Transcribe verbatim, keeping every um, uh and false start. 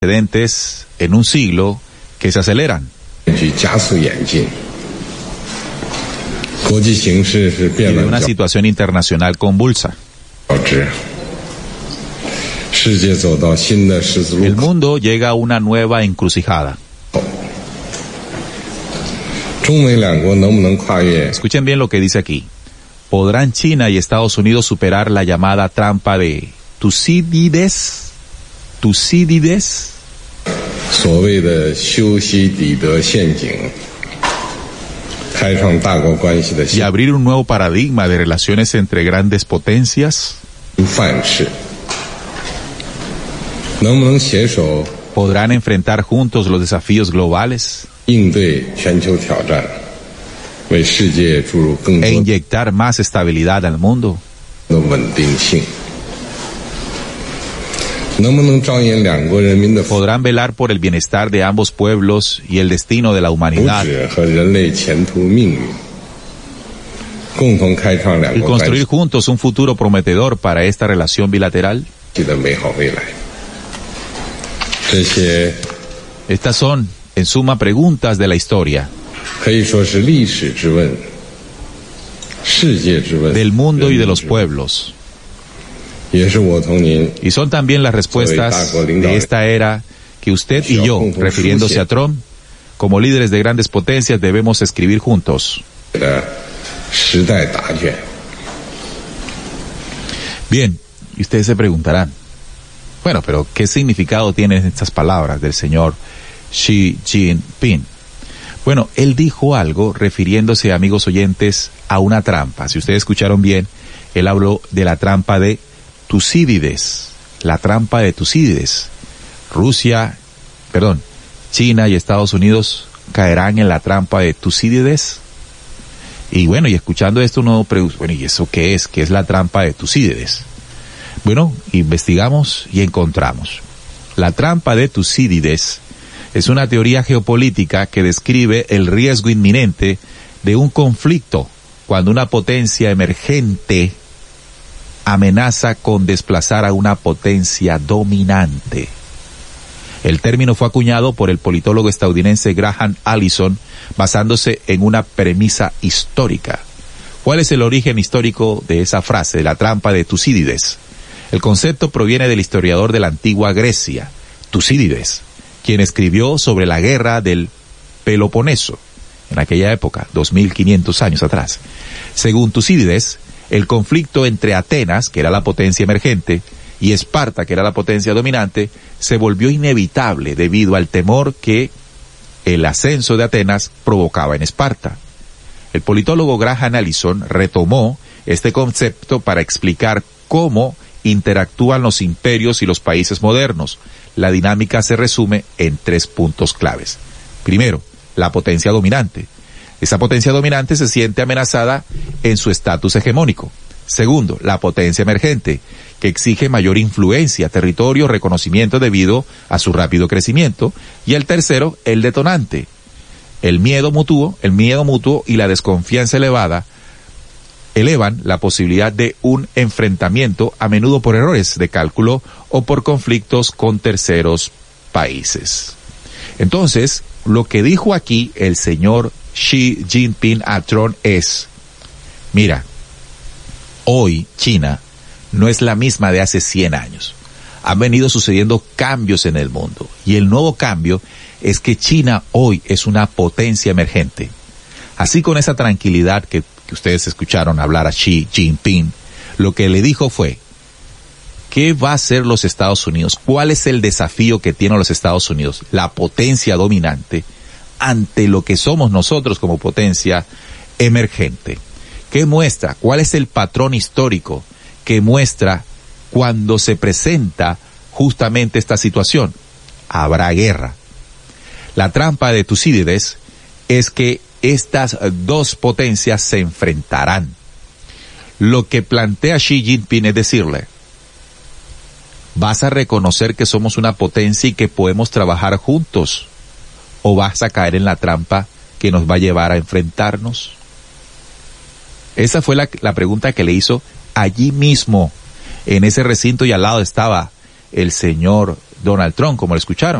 precedentes en un siglo que se aceleran. Y de una situación internacional convulsa. El mundo llega a una nueva encrucijada. Escuchen bien lo que dice aquí. ¿Podrán China y Estados Unidos superar la llamada trampa de Tucídides? Tucídides. Y abrir un nuevo paradigma de relaciones entre grandes potencias. ¿Podrán enfrentar juntos los desafíos globales? E inyectar más estabilidad al mundo. ¿Podrán velar por el bienestar de ambos pueblos y el destino de la humanidad? ¿Y construir juntos un futuro prometedor para esta relación bilateral? Estas son, en suma, preguntas de la historia, del mundo y de los pueblos. Y son también las respuestas de esta era que usted y yo, refiriéndose a Trump, como líderes de grandes potencias, debemos escribir juntos. Bien, y ustedes se preguntarán, bueno, pero ¿qué significado tienen estas palabras del señor Xi Jinping? Bueno, él dijo algo refiriéndose, amigos oyentes, a una trampa. Si ustedes escucharon bien, él habló de la trampa de Tucídides, la trampa de Tucídides. Rusia, perdón, China y Estados Unidos caerán en la trampa de Tucídides. Y bueno, y escuchando esto uno pregunta, bueno, ¿y eso qué es? ¿Qué es la trampa de Tucídides? Bueno, investigamos y encontramos. La trampa de Tucídides es una teoría geopolítica que describe el riesgo inminente de un conflicto cuando una potencia emergente amenaza con desplazar a una potencia dominante. El término fue acuñado por el politólogo estadounidense Graham Allison basándose en una premisa histórica. ¿Cuál es el origen histórico de esa frase, de la trampa de Tucídides? El concepto proviene del historiador de la antigua Grecia, Tucídides, quien escribió sobre la guerra del Peloponeso, en aquella época, dos mil quinientos años atrás. Según Tucídides, el conflicto entre Atenas, que era la potencia emergente, y Esparta, que era la potencia dominante, se volvió inevitable debido al temor que el ascenso de Atenas provocaba en Esparta. El politólogo Graham Allison retomó este concepto para explicar cómo interactúan los imperios y los países modernos. La dinámica se resume en tres puntos claves. Primero, la potencia dominante. Esa potencia dominante se siente amenazada en su estatus hegemónico. Segundo, la potencia emergente, que exige mayor influencia, territorio, reconocimiento debido a su rápido crecimiento. Y el tercero, el detonante. El miedo mutuo, el miedo mutuo y la desconfianza elevada elevan la posibilidad de un enfrentamiento, a menudo por errores de cálculo o por conflictos con terceros países. Entonces, lo que dijo aquí el señor Xi Jinping a Trump es, mira, hoy China no es la misma de hace cien años. Han venido sucediendo cambios en el mundo y el nuevo cambio es que China hoy es una potencia emergente. Así, con esa tranquilidad que, que ustedes escucharon hablar a Xi Jinping, lo que le dijo fue, ¿qué va a hacer los Estados Unidos? ¿Cuál es el desafío que tienen los Estados Unidos, la potencia dominante, ante lo que somos nosotros como potencia emergente? ¿Qué muestra? ¿Cuál es el patrón histórico que muestra cuando se presenta justamente esta situación? Habrá guerra. La trampa de Tucídides es que estas dos potencias se enfrentarán. Lo que plantea Xi Jinping es decirle, ¿vas a reconocer que somos una potencia y que podemos trabajar juntos? ¿O vas a caer en la trampa que nos va a llevar a enfrentarnos? Esa fue la, la pregunta que le hizo allí mismo, en ese recinto, y al lado estaba el señor Donald Trump, como lo escucharon.